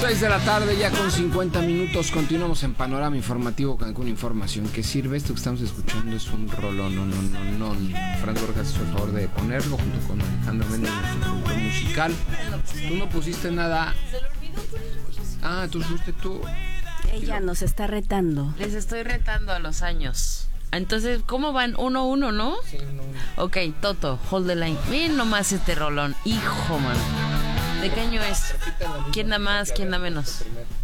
6 de la tarde, ya con 50 minutos. Continuamos en Panorama Informativo Cancún. Información que sirve. Esto que estamos escuchando es un rolón. Fran Borjas hizo el favor de ponerlo junto con Alejandro Méndez, nuestro productor musical. Tú no pusiste nada. Ah, tú fuiste tú. Ella nos está retando. Les estoy retando a los años. Entonces, ¿cómo van? 1-1, ¿no? Sí, 1-1. Ok, Toto, hold the line. Miren nomás este rolón. Hijo, man. ¿De qué año es? ¿Quién da más? ¿Quién da menos?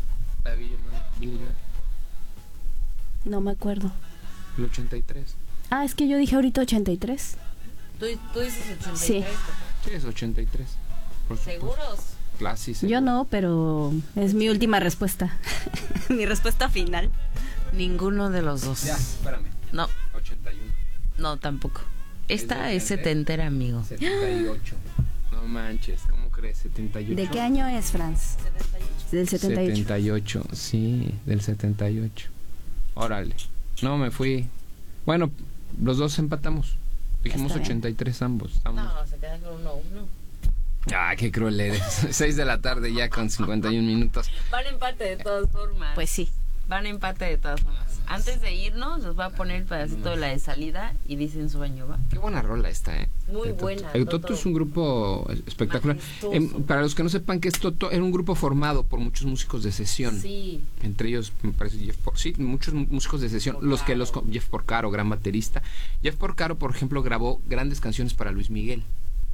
No me acuerdo. El 83. Ah, es que yo dije ahorita 83. ¿Tú dices 83? Sí. Sí, es 83. ¿Seguros? Clase, Yo no, pero es mi última respuesta. Mi respuesta final. Ninguno de los dos. Ya, espérame. No. 81. No, tampoco. Esta es setentera, amigo. 78. No manches, ¿cómo crees? 78. ¿De qué año es, Franz? 78. Del 78. 78, sí, del 78. Órale. No, me fui. Bueno, los dos empatamos. Dijimos 83 ambos. No, se quedan con 1-1. Ah, qué cruel eres. 6 de la tarde ya con 51 minutos. Van empate de todas formas. Pues sí. Van empate de todas formas. Antes de irnos, les voy a poner el pedacito de la de salida y dicen su baño, ¿va? Qué buena rola esta, Muy buena. Toto es un grupo espectacular. Para los que no sepan qué es Toto, era un grupo formado por muchos músicos de sesión. Sí. Entre ellos, me parece, muchos músicos de sesión. Jeff Porcaro, gran baterista. Jeff Porcaro, por ejemplo, grabó grandes canciones para Luis Miguel.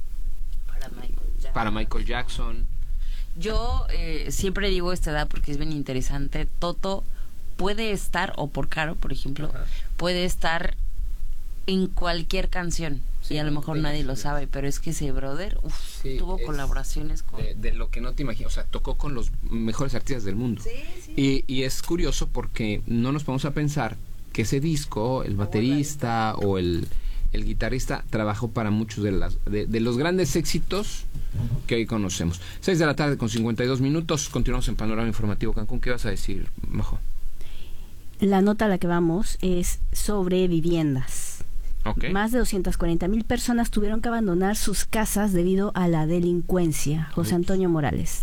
Para Michael Jackson. Yo siempre digo esta edad porque es bien interesante. Toto puede estar, o Porcaro, por ejemplo, puede estar en cualquier canción. Sí, y a lo mejor nadie lo sabe, pero es que ese brother tuvo colaboraciones con... De lo que no te imaginas, o sea, tocó con los mejores artistas del mundo. Sí. Y es curioso porque no nos vamos a pensar que ese disco, el baterista o el guitarrista trabajó para muchos de los grandes éxitos que hoy conocemos. 6 de la tarde con 52 minutos. Continuamos en Panorama Informativo Cancún. ¿Qué vas a decir, Majo? La nota a la que vamos es sobre viviendas. Okay. Más de 240,000 personas tuvieron que abandonar sus casas debido a la delincuencia. José Antonio Morales.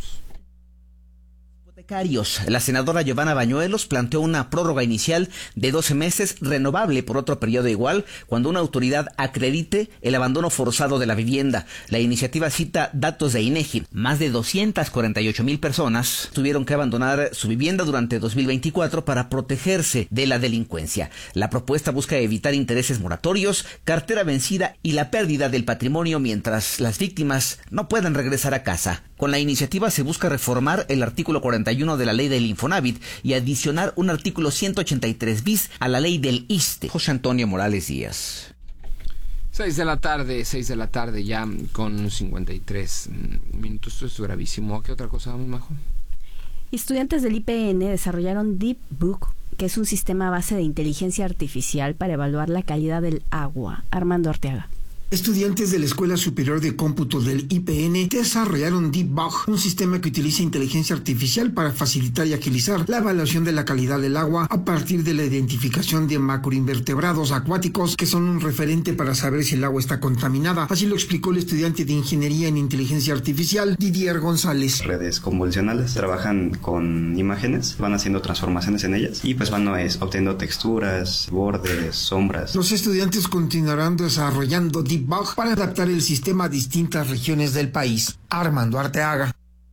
La senadora Giovanna Bañuelos planteó una prórroga inicial de 12 meses renovable por otro periodo igual cuando una autoridad acredite el abandono forzado de la vivienda. La iniciativa cita datos de INEGI. Más de 248,000 personas tuvieron que abandonar su vivienda durante 2024 para protegerse de la delincuencia. La propuesta busca evitar intereses moratorios, cartera vencida y la pérdida del patrimonio mientras las víctimas no puedan regresar a casa. Con la iniciativa se busca reformar el artículo 41 de la ley del Infonavit y adicionar un artículo 183 bis a la ley del ISSSTE. José Antonio Morales Díaz. 6 de la tarde ya con 53 minutos. Esto es gravísimo. ¿Qué otra cosa vamos, Majo? Estudiantes del IPN desarrollaron Deep Book, que es un sistema a base de inteligencia artificial para evaluar la calidad del agua. Armando Arteaga. Estudiantes de la Escuela Superior de Cómputo del IPN desarrollaron DeepBug, un sistema que utiliza inteligencia artificial para facilitar y agilizar la evaluación de la calidad del agua a partir de la identificación de macroinvertebrados acuáticos que son un referente para saber si el agua está contaminada. Así lo explicó el estudiante de Ingeniería en Inteligencia Artificial, Didier González. Redes convolucionales trabajan con imágenes, van haciendo transformaciones en ellas y pues van obteniendo texturas, bordes, sombras. Los estudiantes continuarán desarrollando DeepBug para adaptar el sistema a distintas regiones del país. Armando Arteaga.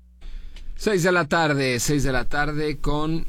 6 de la tarde con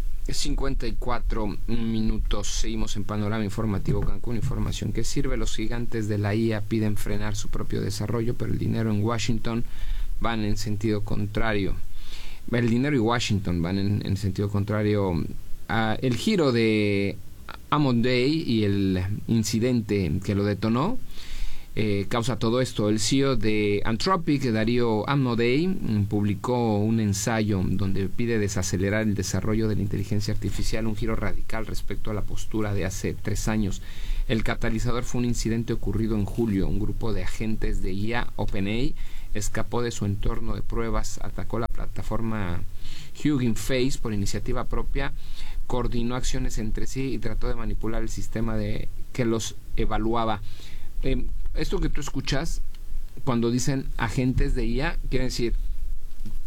54 minutos. Seguimos en Panorama Informativo Cancún. Información que sirve. Los gigantes de la IA piden frenar su propio desarrollo, pero el dinero en Washington van en sentido contrario. El dinero y Washington van en sentido contrario. El giro de Amodei y el incidente que lo detonó causa todo esto. El CEO de Anthropic, Darío Amodei, publicó un ensayo donde pide desacelerar el desarrollo de la inteligencia artificial, un giro radical respecto a la postura de hace 3 años. El catalizador fue un incidente ocurrido en julio. Un grupo de agentes de IA OpenAI escapó de su entorno de pruebas, atacó la plataforma Hugging Face por iniciativa propia, coordinó acciones entre sí y trató de manipular el sistema que los evaluaba. Esto que tú escuchas cuando dicen agentes de IA quiere decir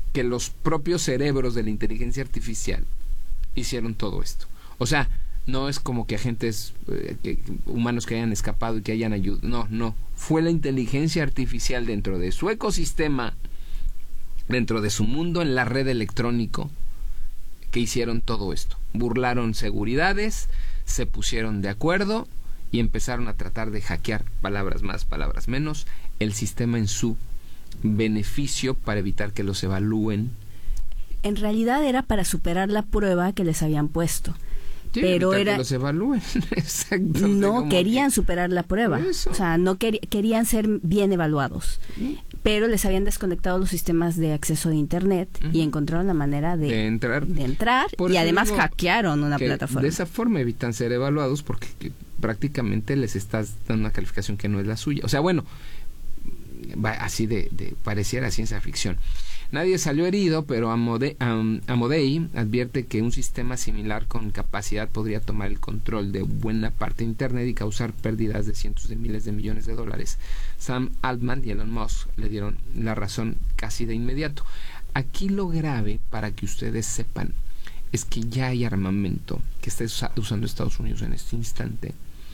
que los propios cerebros de la inteligencia artificial hicieron todo esto. O sea, no es como que agentes humanos que hayan escapado y que hayan ayudado. No. Fue la inteligencia artificial dentro de su ecosistema, dentro de su mundo en la red electrónico, que hicieron todo esto. Burlaron seguridades, se pusieron de acuerdo y empezaron a tratar de hackear, palabras más, palabras menos, el sistema en su beneficio para evitar que los evalúen. En realidad era para superar la prueba que les habían puesto. Sí, pero era que los evalúen. Exacto. No querían superar la prueba. O sea, no querían ser bien evaluados. Pero les habían desconectado los sistemas de acceso de internet y encontraron la manera de entrar y además hackearon una plataforma. De esa forma evitan ser evaluados porque prácticamente les estás dando una calificación que no es la suya. O sea, bueno, así de pareciera ciencia ficción. Nadie salió herido, pero Amodei advierte que un sistema similar con capacidad podría tomar el control de buena parte de Internet y causar pérdidas de cientos de miles de millones de dólares. Sam Altman y Elon Musk le dieron la razón casi de inmediato. Aquí lo grave, para que ustedes sepan, es que ya hay armamento que está usando Estados Unidos en este instante,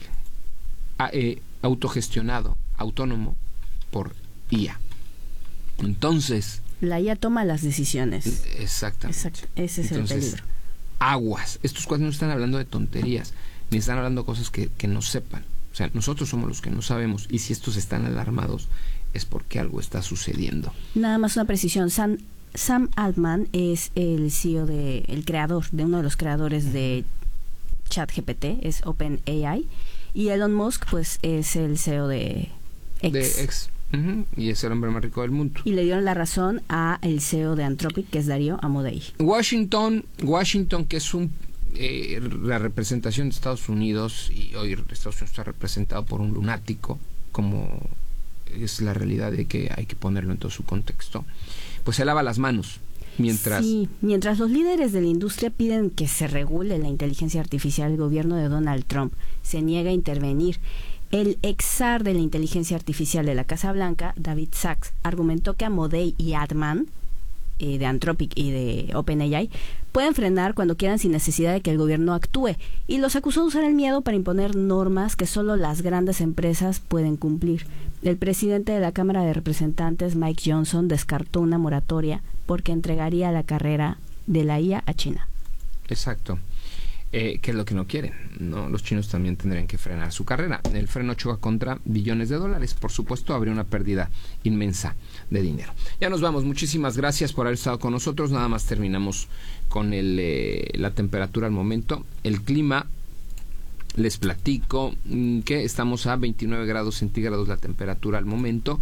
autogestionado, autónomo, por IA. Entonces, la IA toma las decisiones. Exactamente. Ese es el peligro. Aguas. Estos cuates no están hablando de tonterías, ni están hablando de cosas que no sepan. O sea, nosotros somos los que no sabemos, y si estos están alarmados es porque algo está sucediendo. Nada más una precisión. Sam Altman es el CEO el creador, de uno de los creadores de ChatGPT, es OpenAI, y Elon Musk pues es el CEO de X. De X. Y es el hombre más rico del mundo. Y le dieron la razón a el CEO de Anthropic, que es Darío Amodei. Washington, que es la representación de Estados Unidos, y hoy Estados Unidos está representado por un lunático, como es la realidad de que hay que ponerlo en todo su contexto, pues se lava las manos. Mientras los líderes de la industria piden que se regule la inteligencia artificial, el gobierno de Donald Trump se niega a intervenir. El ex-zar de la inteligencia artificial de la Casa Blanca, David Sachs, argumentó que Amodei y Altman, de Anthropic y de OpenAI, pueden frenar cuando quieran sin necesidad de que el gobierno actúe, y los acusó de usar el miedo para imponer normas que solo las grandes empresas pueden cumplir. El presidente de la Cámara de Representantes, Mike Johnson, descartó una moratoria porque entregaría la carrera de la IA a China. Exacto. Que es lo que no quieren, ¿no? Los chinos también tendrían que frenar su carrera. El freno choca contra billones de dólares. Por supuesto, habría una pérdida inmensa de dinero. Ya nos vamos. Muchísimas gracias por haber estado con nosotros. Nada más terminamos con la temperatura al momento. El clima, les platico que estamos a 29 grados centígrados la temperatura al momento.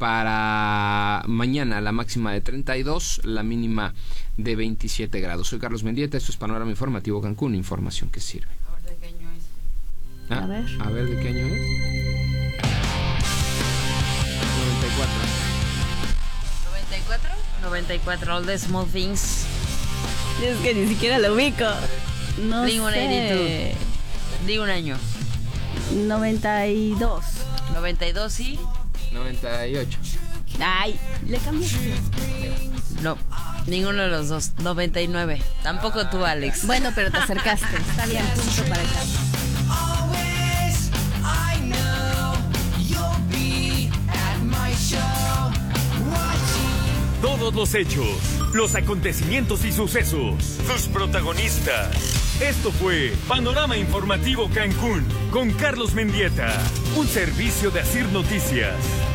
Para mañana la máxima de 32, la mínima de 27 grados. Soy Carlos Mendieta, esto es Panorama Informativo Cancún, información que sirve. A ver, ¿de qué año es? A ver, ¿de qué año es? 94. 94, All the Small Things. Es que ni siquiera lo ubico. No sé. Di un año. 92. 92, sí. 98. Ay, le cambiaste. No, ninguno de los dos. 99. Tampoco tú, Alex. Bueno, pero te acercaste. Está bien, punto para acá. Todos los hechos, los acontecimientos y sucesos, sus protagonistas. Esto fue Panorama Informativo Cancún con Carlos Mendieta, un servicio de Asir Noticias.